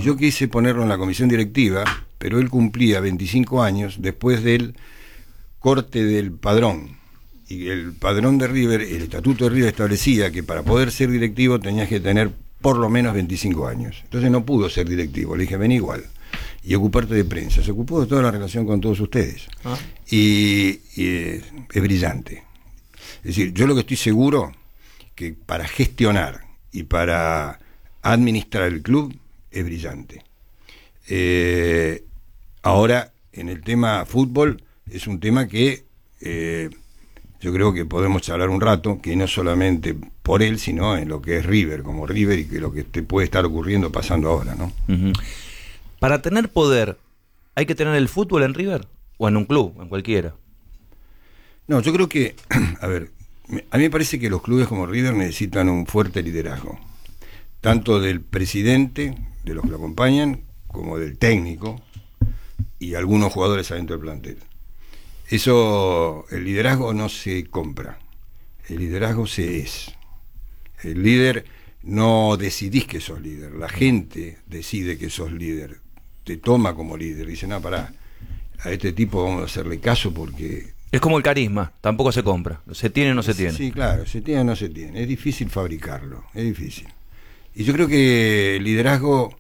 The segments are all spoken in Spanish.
yo quise ponerlo en la comisión directiva, pero él cumplía 25 años después del corte del padrón. Y el padrón de River, el estatuto de River establecía que para poder ser directivo tenías que tener por lo menos 25 años. Entonces no pudo ser directivo, le dije, ven igual. Y ocuparte de prensa. Se ocupó de toda la relación con todos ustedes. Y es brillante. Es decir, yo lo que estoy seguro, que para gestionar y para administrar el club, es brillante. Ahora, en el tema fútbol, es un tema que yo creo que podemos charlar un rato, que no solamente por él, sino en lo que es River, como River, y que lo que puede estar ocurriendo, pasando ahora, ¿no? Para tener poder, ¿hay que tener el fútbol en River? ¿O en un club, en cualquiera? No, yo creo que, a ver, a mí me parece que los clubes como River necesitan un fuerte liderazgo, tanto del presidente, de los que lo acompañan, como del técnico y algunos jugadores adentro del plantel. Eso, el liderazgo no se compra, el liderazgo se es. El líder, no decidís que sos líder, la gente decide que sos líder, te toma como líder, dice, no, pará, a este tipo vamos a hacerle caso porque... Es como el carisma, tampoco se compra, se tiene o no se tiene. Sí, claro, se tiene o no se tiene, es difícil fabricarlo, es difícil. Y yo creo que el liderazgo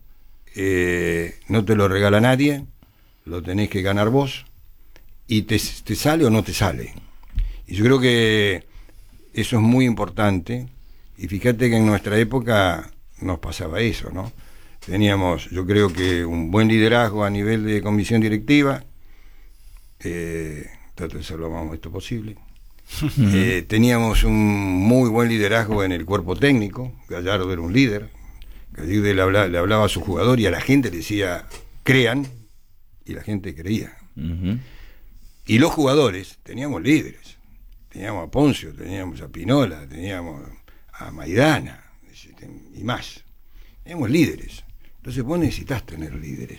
no te lo regala nadie, lo tenés que ganar vos, y te sale o no te sale. Y yo creo que eso es muy importante, y fíjate que en nuestra época nos pasaba eso, ¿no? Teníamos, yo creo que un buen liderazgo a nivel de comisión directiva, trato de ser lo más esto posible. Teníamos un muy buen liderazgo en el cuerpo técnico. Gallardo era un líder. Gallardo le hablaba a su jugador y a la gente le decía, crean, y la gente creía. Y los jugadores, teníamos líderes. Teníamos a Poncio, teníamos a Pinola, teníamos a Maidana, y más. Teníamos líderes. Entonces vos necesitas tener líderes.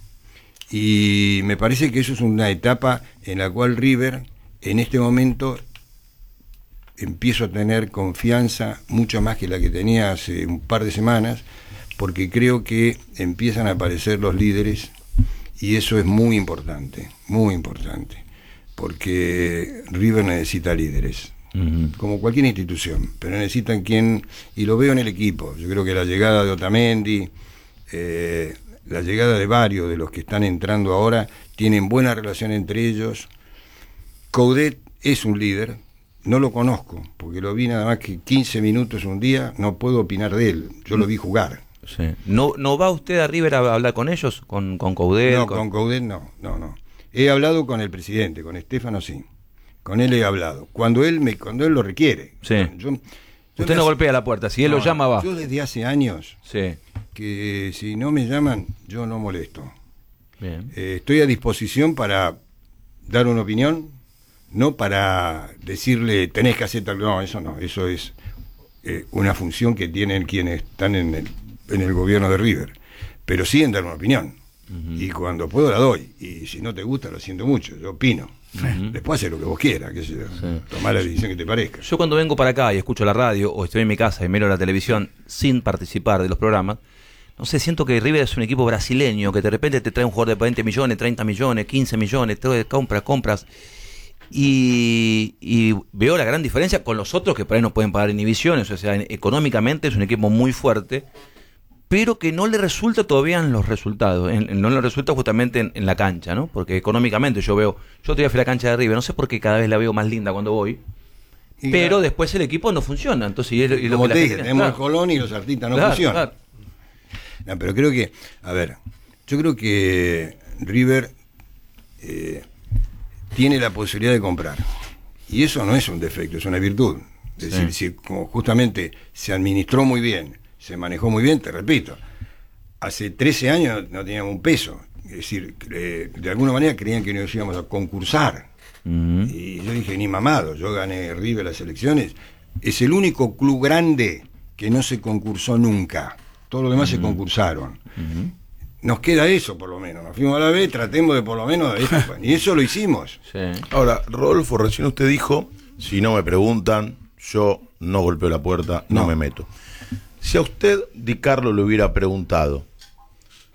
Y me parece que eso es una etapa en la cual River, en este momento, empiezo a tener confianza mucho más que la que tenía hace un par de semanas, porque creo que empiezan a aparecer los líderes, y eso es muy importante, porque River necesita líderes, como cualquier institución, pero necesitan quien, y lo veo en el equipo. Yo creo que la llegada de Otamendi, la llegada de varios de los que están entrando ahora, tienen buena relación entre ellos. Coudet es un líder, no lo conozco, porque lo vi nada más que 15 minutos un día, no puedo opinar de él, yo lo vi jugar. Sí. ¿No va usted a River a hablar con ellos? ¿Con Coudet? No, con Coudet no. He hablado con el presidente, con Estefano sí. Con él he hablado. Cuando él lo requiere. Sí. Usted no golpea la puerta, si él lo llama va. Yo desde hace años que si no me llaman, yo no molesto. Bien. Estoy a disposición para dar una opinión, no para decirle tenés que hacer tal. No, eso es una función que tienen quienes están en el gobierno de River, pero sí en dar una opinión, y cuando puedo la doy, y si no te gusta lo siento mucho, yo opino. Después hacer lo que vos quieras, qué sé yo, tomar la decisión que te parezca. Yo cuando vengo para acá y escucho la radio o estoy en mi casa y miro la televisión sin participar de los programas, no sé, siento que River es un equipo brasileño que de repente te trae un jugador de 20 millones, 30 millones, 15 millones, compras y veo la gran diferencia con los otros que por ahí no pueden pagar inhibiciones. O sea, económicamente es un equipo muy fuerte, pero que no le resulta todavía en los resultados, no le resulta justamente en la cancha, ¿no? Porque económicamente yo todavía fui a la cancha de River, no sé por qué cada vez la veo más linda cuando voy, pero claro, después el equipo no funciona. Entonces, como te dije, tenemos el Colón y los artistas no funcionan. Claro. No, pero creo que, yo creo que River tiene la posibilidad de comprar, y eso no es un defecto, es una virtud. Es decir, si como justamente se administró muy bien, se manejó muy bien, te repito, hace 13 años no teníamos un peso, es decir, de alguna manera creían que nos íbamos a concursar, y yo dije, ni mamado, yo gané River las elecciones, es el único club grande que no se concursó nunca, todos los demás se concursaron. Nos queda eso, por lo menos, nos fuimos a la B, tratemos de por lo menos, y eso lo hicimos. Ahora, Rodolfo, recién usted dijo, si no me preguntan, yo no golpeo la puerta, no me meto. Si a usted, Di Carlo, le hubiera preguntado,